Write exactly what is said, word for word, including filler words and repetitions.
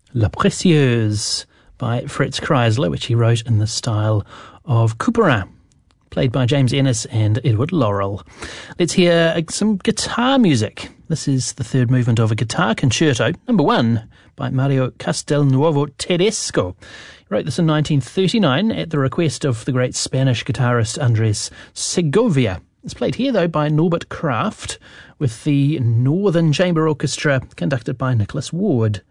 La Précieuse by Fritz Kreisler, which he wrote in the style of Couperin, played by James Ennis and Edward Laurel. Let's hear some guitar music. This is the third movement of a guitar concerto, number one, by Mario Castelnuovo Tedesco. He wrote this in nineteen thirty-nine at the request of the great Spanish guitarist Andres Segovia. It's played here, though, by Norbert Kraft with the Northern Chamber Orchestra conducted by Nicholas Ward.